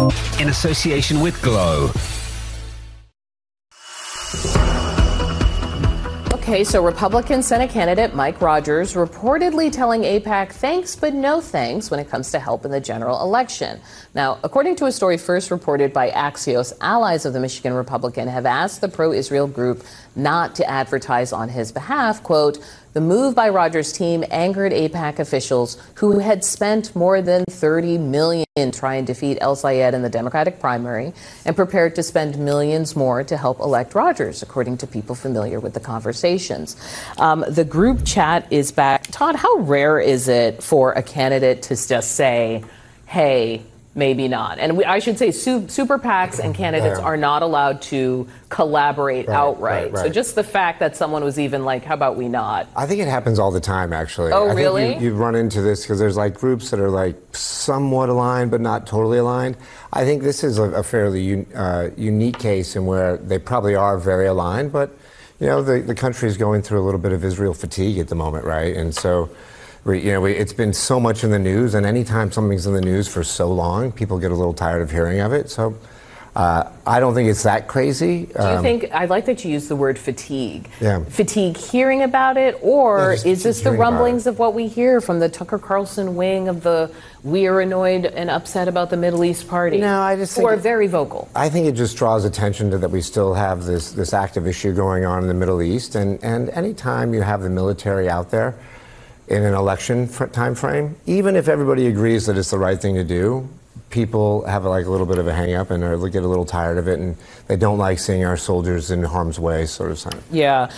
In association with Glow. Okay, so Republican Senate candidate Mike Rogers reportedly telling AIPAC thanks but no thanks when it comes to help in the general election. Now, according to a story first reported by Axios, allies of the Michigan Republican have asked the pro-Israel group not to advertise on his behalf. Quote, the move by Rogers' team angered AIPAC officials who had spent more than $30 million trying to defeat El Sayed in the Democratic primary and prepared to spend millions more to help elect Rogers, according to people familiar with the conversations. The group chat is back. Todd, how rare is it for a candidate to just say, hey, maybe not? And I should say super PACs and candidates are not allowed to collaborate outright. Right. So just the fact that someone was even like, how about we not? I think it happens all the time, actually. Oh, really? I think you run into this because there's like groups that are like somewhat aligned but not totally aligned. I think this is a fairly unique case in where they probably are very aligned, but you know, the country is going through a little bit of Israel fatigue at the moment, right? And so it's been so much in the news, and anytime something's in the news for so long, people get a little tired of hearing of it. So I don't think it's that crazy. Do you think, I like that you use the word fatigue. Yeah. Fatigue hearing about it, or is this the rumblings of what we hear from the Tucker Carlson wing of the we are annoyed and upset about the Middle East party? No, I just think... Who are very vocal. I think it just draws attention to that we still have this active issue going on in the Middle East, and anytime you have the military out there in an election time frame, even if everybody agrees that it's the right thing to do, people have like a little bit of a hang up and get a little tired of it, and they don't like seeing our soldiers in harm's way, sort of thing. Yeah.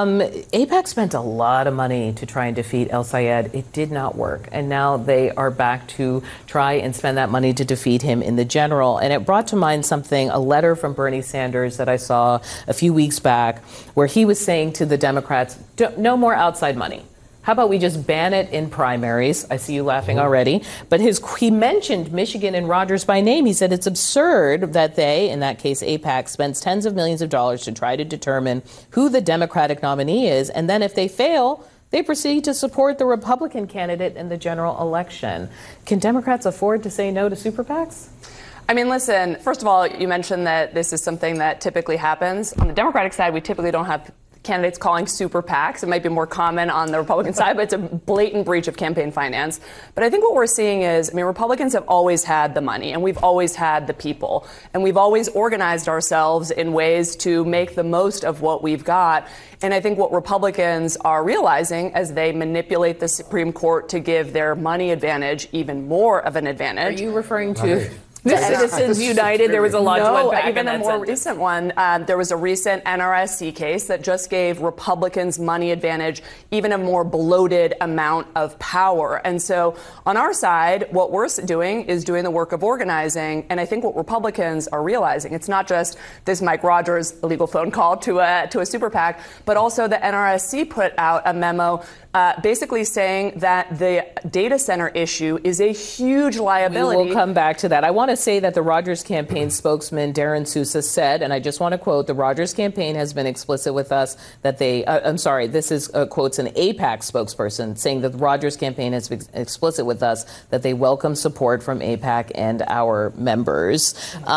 AIPAC spent a lot of money to try and defeat El Sayed. It did not work. And now they are back to try and spend that money to defeat him in the general. And it brought to mind a letter from Bernie Sanders that I saw a few weeks back, where he was saying to the Democrats, no more outside money. How about we just ban it in primaries? I see you laughing already. But he mentioned Michigan and Rogers by name. He said it's absurd that they, in that case AIPAC, spends tens of millions of dollars to try to determine who the Democratic nominee is. And then if they fail, they proceed to support the Republican candidate in the general election. Can Democrats afford to say no to super PACs? I mean, listen, first of all, you mentioned that this is something that typically happens. On the Democratic side, we typically don't have candidates calling super PACs. It might be more common on the Republican side, but it's a blatant breach of campaign finance. But I think what we're seeing is, I mean, Republicans have always had the money, and we've always had the people, and we've always organized ourselves in ways to make the most of what we've got. And I think what Republicans are realizing as they manipulate the Supreme Court to give their money advantage even more of an advantage. Are you referring to Citizens United? There was a lot to unpack. Even a more recent one. There was a recent NRSC case that just gave Republicans money advantage, even a more bloated amount of power. And so on our side, what we're doing is doing the work of organizing. And I think what Republicans are realizing, it's not just this Mike Rogers illegal phone call to a super PAC, but also the NRSC put out a memo basically saying that the data center issue is a huge liability. We will come back to that. I want to say that the Rogers campaign spokesman Darren Sousa said, and I just want to quote, the Rogers campaign has been explicit with us that they, this is quotes an AIPAC spokesperson saying that the Rogers campaign has been explicit with us that they welcome support from AIPAC and our members.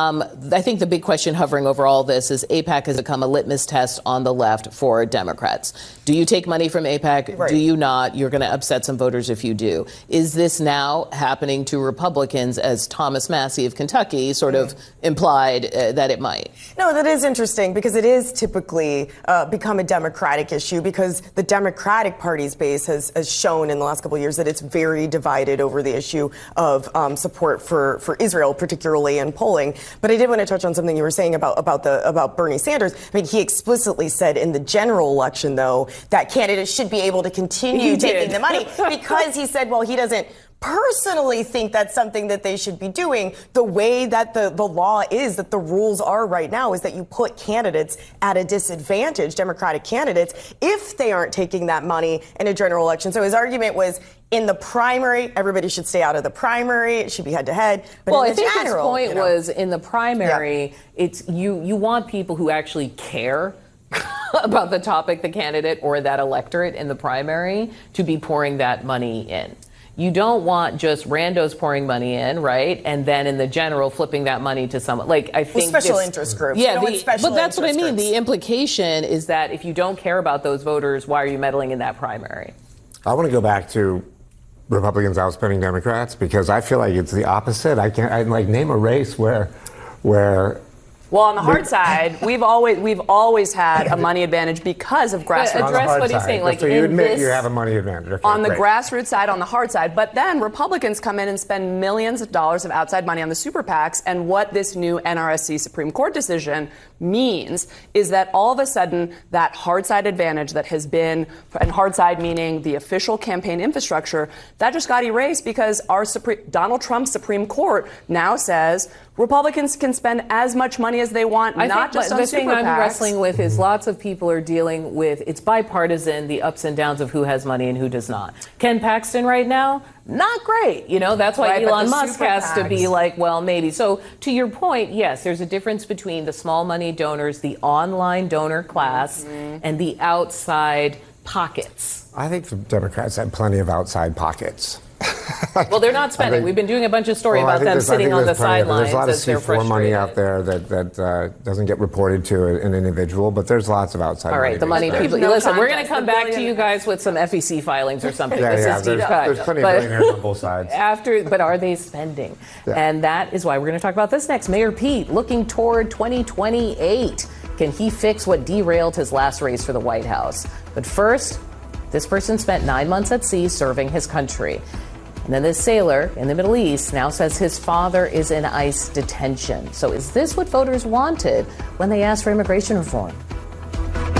I think the big question hovering over all this is AIPAC has become a litmus test on the left for Democrats. Do you take money from AIPAC? Right. Do you not? You're going to upset some voters if you do. Is this now happening to Republicans, as Thomas Massie of Kentucky sort of implied that it might? No, that is interesting because it is typically become a Democratic issue because the Democratic Party's base has shown in the last couple of years that it's very divided over the issue of support for Israel, particularly in polling. But I did want to touch on something you were saying about Bernie Sanders. I mean, he explicitly said in the general election, though, that candidates should be able to continue taking the money because he said, well, he doesn't personally think that's something that they should be doing. The way that the law is, that the rules are right now, is that you put candidates at a disadvantage, Democratic candidates, if they aren't taking that money in a general election. So his argument was, in the primary, everybody should stay out of the primary. It should be head-to-head. But well, in I think general, his point was, in the primary, it's you want people who actually care about the topic, the candidate, or that electorate in the primary to be pouring that money in. You don't want just randos pouring money in, right? And then in the general flipping that money to someone. Like, I think special interest groups. Yeah, Special but that's what I mean. groups. The implication is that if you don't care about those voters, why are you meddling in that primary? I want to go back to Republicans outspending Democrats because I feel like it's the opposite. I name a race where well, on the hard side, we've always had a money advantage because of grassroots. Address what he's saying. Like, so you admit you have a money advantage. Okay, on the great. grassroots side, on the hard side. But then Republicans come in and spend millions of dollars of outside money on the super PACs. And what this new NRSC Supreme Court decision means is that all of a sudden that hard side advantage that has been, and hard side meaning the official campaign infrastructure, that just got erased because Donald Trump's Supreme Court now says Republicans can spend as much money as they want, not just on the super thing PACs. I'm wrestling with is lots of people are dealing with, it's bipartisan, the ups and downs of who has money and who does not. Ken Paxton right now, not great. You know, that's why Right, but Elon the Musk super has to be PACs. like, well, maybe. So to your point, yes, there's a difference between the small money donors, the online donor class, and the outside pockets. I think the Democrats have plenty of outside pockets. Well, they're not spending. We've been doing a bunch of story about them sitting on the sidelines There's a lot of as they're C4 frustrated. money out there that doesn't get reported to an individual, but there's lots of outside All money. right, the money being spent. people. no Listen, we're going to contest. come The back to billion- you guys with some FEC filings or something. Yeah, This yeah. is deep cut. There's plenty of But- billionaires on both sides. But are they spending? Yeah. And that is why we're going to talk about this next. Mayor Pete looking toward 2028. Can he fix what derailed his last race for the White House? But first, this person spent 9 months at sea serving his country. And then this sailor in the Middle East now says his father is in ICE detention. So is this what voters wanted when they asked for immigration reform?